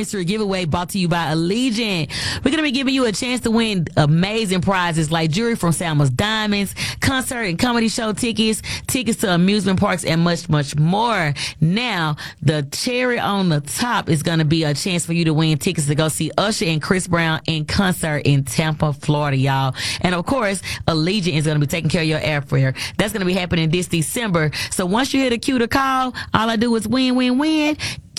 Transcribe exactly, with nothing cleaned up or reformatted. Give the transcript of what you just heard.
mystery giveaway brought to you by Allegiant. We're going to be giving you a chance to win amazing prizes like jewelry from Salma's Diamonds, concert and comedy show tickets, tickets to amusement parks, and much, much more. Now, the cherry on the top is going to be a chance for you to win tickets to go see Usher and Chris Brown in concert in Tampa, Florida, y'all. And of course, Allegiant is going to be taking care of your airfare. That's going to be happening this December. So once you hear the cue to call, all I do is win, win, win.